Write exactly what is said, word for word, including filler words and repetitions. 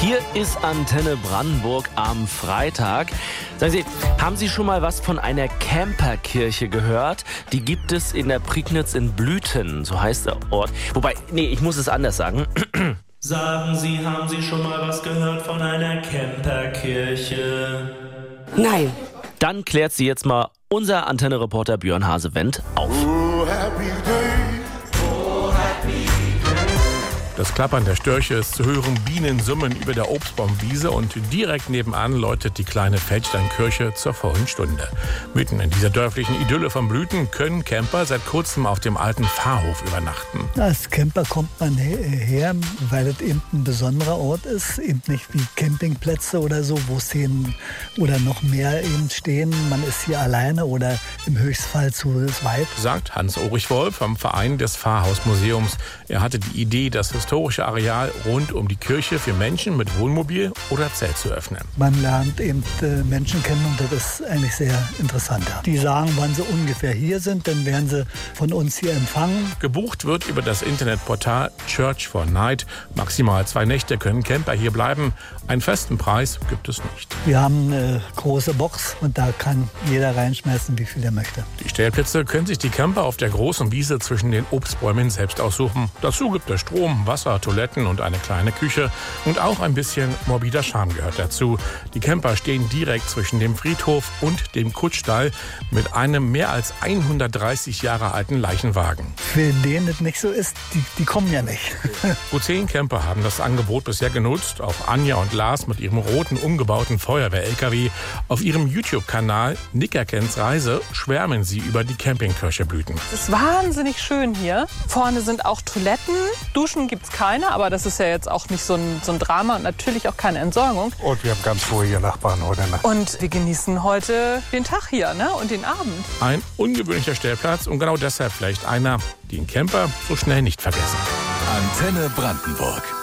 Hier ist Antenne Brandenburg am Freitag. Sagen Sie, haben Sie schon mal was von einer Camperkirche gehört? Die gibt es in der Prignitz in Blüten, so heißt der Ort. Wobei, nee, ich muss es anders sagen. Sagen Sie, haben Sie schon mal was gehört von einer Camperkirche? Nein. Dann klärt sie jetzt mal unser Antenne-Reporter Björn Hasewendt auf. Oh, happy day. Das Klappern der Störche ist zu hören, Bienen summen über der Obstbaumwiese und direkt nebenan läutet die kleine Feldsteinkirche zur vollen Stunde. Mitten in dieser dörflichen Idylle von Blüten können Camper seit kurzem auf dem alten Pfarrhof übernachten. Als Camper kommt man her, weil es eben ein besonderer Ort ist, eben nicht wie Campingplätze oder so, wo Szenen oder noch mehr eben stehen. Man ist hier alleine oder im Höchstfall zu zweit. Sagt Hans-Ulrich Wolf vom Verein des Pfarrhausmuseums. Er hatte die Idee, das historische Areal rund um die Kirche für Menschen mit Wohnmobil oder Zelt zu öffnen. Man lernt eben äh, Menschen kennen und das ist eigentlich sehr interessant. Ja. Die sagen, wann sie ungefähr hier sind, dann werden sie von uns hier empfangen. Gebucht wird über das Internetportal Church for Night. Maximal zwei Nächte können Camper hier bleiben. Einen festen Preis gibt es nicht. Wir haben eine große Box und da kann jeder reinschmeißen, wie viel er möchte. Die Stellplätze können sich die Camper auf der großen Wiese zwischen den Obstbäumen selbst aussuchen. Dazu gibt es Strom, Wasser, Toiletten und eine kleine Küche. Und auch ein bisschen morbider Charme gehört dazu. Die Camper stehen direkt zwischen dem Friedhof und dem Kutschstall mit einem mehr als hundertdreißig Jahre alten Leichenwagen. Für den es nicht so ist, die, die kommen ja nicht. Gut zehn Camper haben das Angebot bisher genutzt. Auch Anja und Lars mit ihrem roten, umgebauten Feuerwehr-L K W. Auf ihrem YouTube-Kanal Nickerkens Reise schwärmen sie über die Campingkirche Blüten. Es ist wahnsinnig schön hier. Vorne sind auch Toiletten. Duschen gibt es keine, aber das ist ja jetzt auch nicht so ein, so ein Drama und natürlich auch keine Entsorgung. Und wir haben ganz ruhige Nachbarn heute Nacht. Und wir genießen heute den Tag hier, ne? Und den Abend. Ein ungewöhnlicher Stellplatz und genau deshalb vielleicht einer, den Camper so schnell nicht vergessen. Antenne Brandenburg.